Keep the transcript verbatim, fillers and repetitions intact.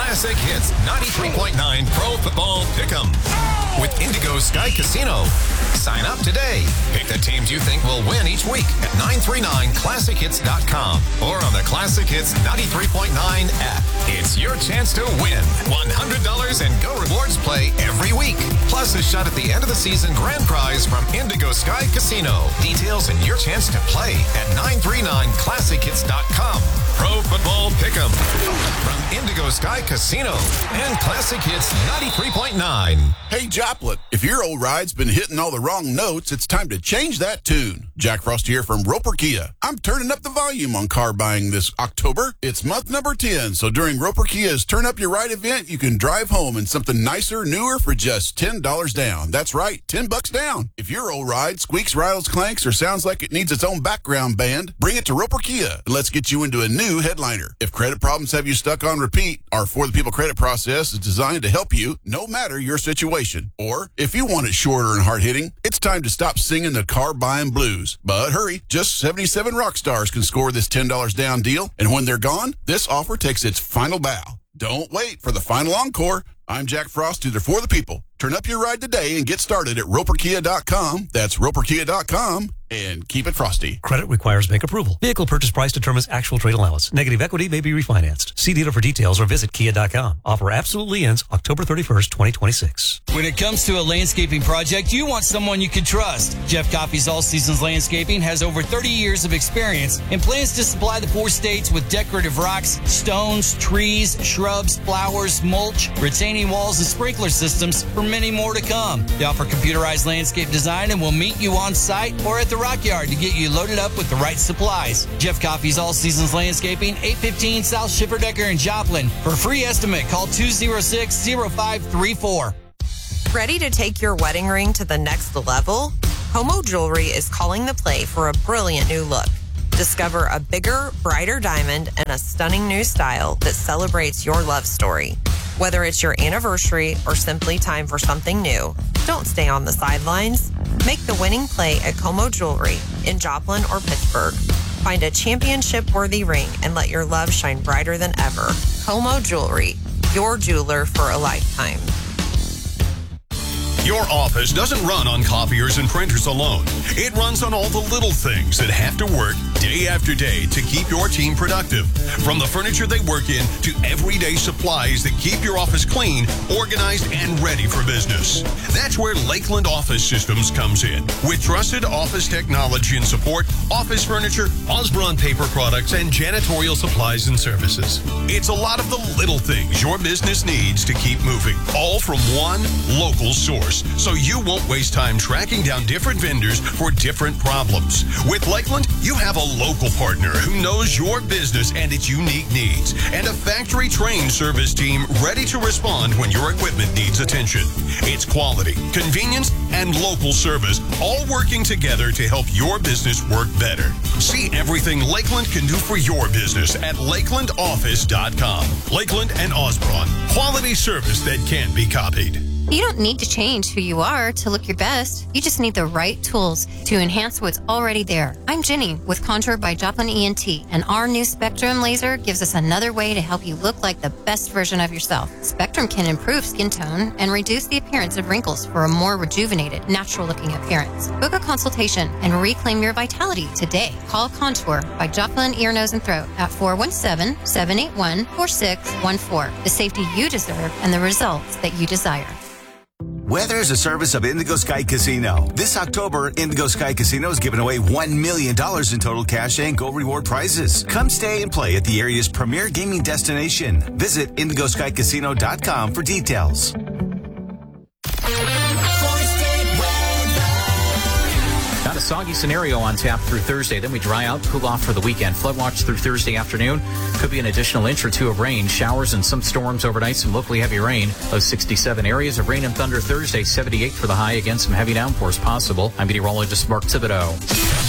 Classic Hits ninety-three point nine Pro Football Pick'em with Indigo Sky Casino. Sign up today. Pick the teams you think will win each week at nine three nine classic hits dot com or on the Classic Hits ninety-three point nine app. It's your chance to win one hundred dollars and Go Rewards play every week. Plus a shot at the end of the season grand prize from Indigo Sky Casino. Details and your chance to play at nine three nine classic hits dot com. Pro Football Pick'em from Indigo Sky Casino and Classic Hits ninety-three point nine. Hey, Joplin, if your old ride's been hitting all the wrong notes, it's time to change that tune. Jack Frost here from Roper Kia. I'm turning up the volume on car buying this October. It's month number ten, so during Roper Kia's Turn Up Your Ride event, you can drive home in something nicer, newer for just ten dollars down. That's right, ten bucks down. If your old ride squeaks, rattles, clanks, or sounds like it needs its own background band, bring it to Roper Kia and let's get you into a new headliner. If credit problems have you stuck on repeat, our For the People credit process is designed to help you no matter your situation. Or if you want it shorter and hard-hitting, it's time to stop singing the car buying blues. But hurry, just seventy-seven rock stars can score this ten dollars down deal, and when they're gone, this offer takes its final bow. Don't wait for the final encore. I'm Jack Frost, either For the People. Turn up your ride today and get started at roper kia dot com. That's roper kia dot com. And keep it frosty. Credit requires bank approval. Vehicle purchase price determines actual trade allowance. Negative equity may be refinanced. See dealer for details or visit kia dot com. Offer absolutely ends October thirty-first, twenty twenty-six. When it comes to a landscaping project, you want someone you can trust. Jeff Coffey's All Seasons Landscaping has over thirty years of experience and plans to supply the four states with decorative rocks, stones, trees, shrubs, flowers, mulch, retaining walls, and sprinkler systems for many more to come. They offer computerized landscape design and will meet you on site or at the Rock Yard to get you loaded up with the right supplies. Jeff Coffey's All Seasons Landscaping, eight fifteen South Schifferdecker in Joplin. For a free estimate, call two oh six, oh five three four. Ready to take your wedding ring to the next level? Homo Jewelry is calling the play for a brilliant new look. Discover a bigger, brighter diamond and a stunning new style that celebrates your love story. Whether it's your anniversary or simply time for something new, don't stay on the sidelines. Make the winning play at Como Jewelry in Joplin or Pittsburgh. Find a championship-worthy ring and let your love shine brighter than ever. Como Jewelry, your jeweler for a lifetime. Your office doesn't run on copiers and printers alone. It runs on all the little things that have to work day after day to keep your team productive. From the furniture they work in to everyday supplies that keep your office clean, organized, and ready for business. That's where Lakeland Office Systems comes in. With trusted office technology and support, office furniture, Osborne paper products, and janitorial supplies and services. It's a lot of the little things your business needs to keep moving, all from one local source, so you won't waste time tracking down different vendors for different problems. With Lakeland, you have a local partner who knows your business and its unique needs, and a factory-trained service team ready to respond when your equipment needs attention. It's quality, convenience, and local service all working together to help your business work better. See everything Lakeland can do for your business at lakeland office dot com. Lakeland and Osborne, quality service that can't be copied. You don't need to change who you are to look your best. You just need the right tools to enhance what's already there. I'm Jenny with Contour by Joplin E N T, and our new Spectrum laser gives us another way to help you look like the best version of yourself. Spectrum can improve skin tone and reduce the appearance of wrinkles for a more rejuvenated, natural-looking appearance. Book a consultation and reclaim your vitality today. Call Contour by Joplin Ear, Nose, and Throat at four one seven, seven eight one, four six one four. The safety you deserve and the results that you desire. Weather is a service of Indigo Sky Casino. This October, Indigo Sky Casino is giving away one million dollars in total cash and gold reward prizes. Come stay and play at the area's premier gaming destination. Visit indigo sky casino dot com for details. Got a soggy scenario on tap through Thursday. Then we dry out, cool off for the weekend. Flood watch through Thursday afternoon. Could be an additional inch or two of rain. Showers and some storms overnight. Some locally heavy rain. Of sixty-seven areas of rain and thunder Thursday. seventy-eight for the high. Again, some heavy downpours possible. I'm meteorologist Mark Thibodeau.